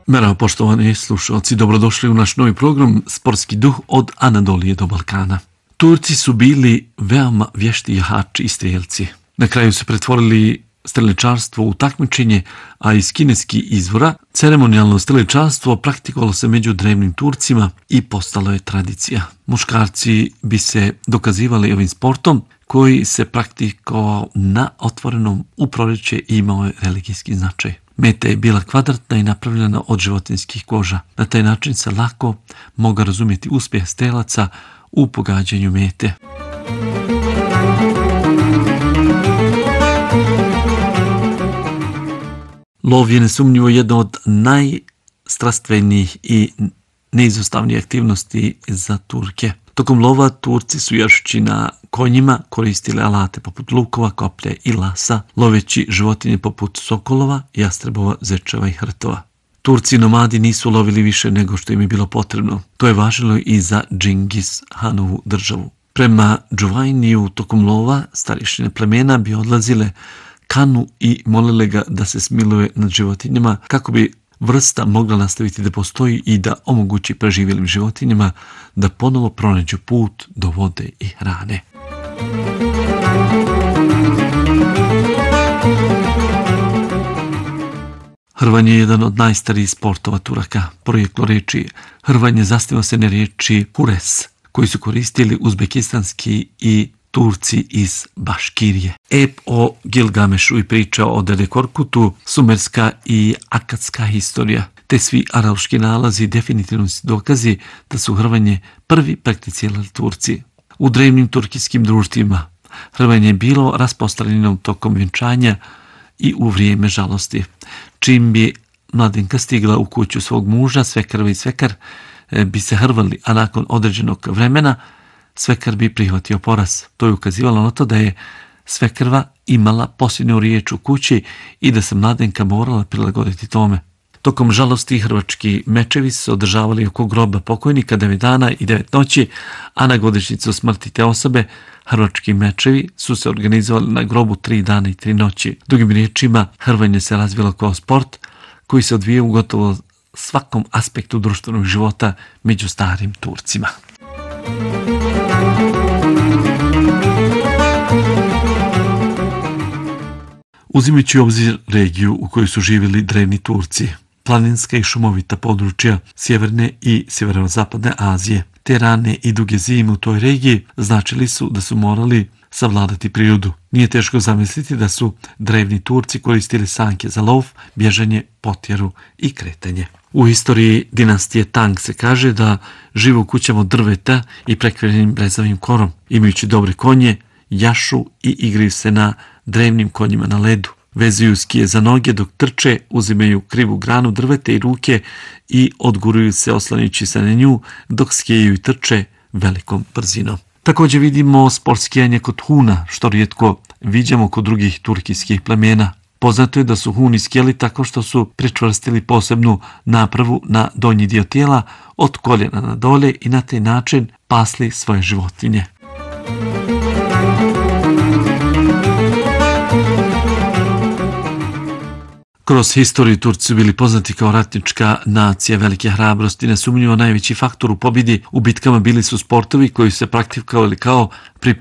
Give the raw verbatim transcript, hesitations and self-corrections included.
Merhaba poštovani slušalci, dobrodošli u naš novi program Sportski duh od Anadolije do Balkana. Turci su bili veoma vješti jahači i strijelci. Na kraju su pretvorili streličarstvo u takmičenje, a iz kineskih izvora ceremonijalno streličarstvo praktikovalo se među drevnim Turcima i postalo je tradicija. Muškarci bi se dokazivali ovim sportom koji se praktikovao na otvorenom u proljeće i imao je religijski značaj. Meta je bila kvadratna i napravljena od životinjskih koža. Na taj način se lako mogao razumjeti uspjeh strelaca u pogađanju mete. Lov je nesumnjivo jedna od najstrastvenijih i neizostavnijih aktivnosti za Turke. Tokom lova Turci su jašući na konjima koristili alate poput lukova, koplja i lasa, loveći životinje poput sokolova, jastrebova, zečeva i hrtova. Turci nomadi nisu lovili više nego što im je bilo potrebno. To je važilo i za Džingis Hanovu državu. Prema Džuvajniju tokom lova starješine plemena bi odlazile Kanu i molile ga da se smiluje nad životinjama kako bi vrsta mogla nastaviti da postoji i da omogući preživjelim životinjama da ponovo pronađu put do vode i hrane. Hrvanje je jedan od najstarijih sportova Turaka. Porijeklo riječi hrvanje zasniva se na riječi hures, koji su koristili uzbekistanski i Turci iz Baškirije. Ep o Gilgamešu i priča o Dede Korkutu, sumerska i akatska historija, te svi arheološki nalazi definitivno su dokazi da su hrvanje prvi prakticirali Turci. U drevnim turkijskim društvima hrvanje je bilo rasprostranjeno tokom vjenčanja i u vrijeme žalosti. Čim bi mladenka stigla u kuću svog muža, svekrva i svekar bi se hrvali, a nakon određenog vremena svekar bi prihvatio poraz. To je ukazivalo na to da je svekrva imala posljednju riječ u kući i da se mladenka morala prilagoditi tome. Tokom žalosti hrvački mečevi su se održavali oko groba pokojnika devet dana i devet noći, a na godišnjicu smrti te osobe hrvački mečevi su se organizovali na grobu tri dana i tri noći. Drugim riječima, hrvanje se razvilo kao sport koji se odvija u gotovo svakom aspektu društvenog života među starim Turcima. Uzimajući u obzir regiju u kojoj su živjeli drevni Turci, planinska i šumovita područja sjeverne i sjeverozapadne Azije, te rane i duge zime u toj regiji značili su da su morali savladati prirodu. Nije teško zamisliti da su drevni Turci koristili sanke za lov, bježanje, potjeru i kretanje. U istoriji dinastije Tang se kaže da žive u kućama od drveta i prekrivenim brezavim korom. Imajući dobre konje, jašu i igraju se na drevnim konjima na ledu. Vezuju skije za noge dok trče, uzimaju krivu granu drveta i ruke i odguruju se oslanjujući se na nju dok skijaju i trče velikom brzinom. Također vidimo sport skijanja kod Huna, što rijetko viđamo kod drugih turkijskih plemena. Poznato je da su Huni skijali tako što su pričvrstili posebnu napravu na donji dio tijela od koljena na dole i na taj način pasli svoje životinje. Kroz historiju Turci su bili poznati kao ratnička nacija velike hrabrosti. Nesumnjivo najveći faktor u pobjedi u bitkama bili su sportovi koji su se praktikovali kao pripremljeni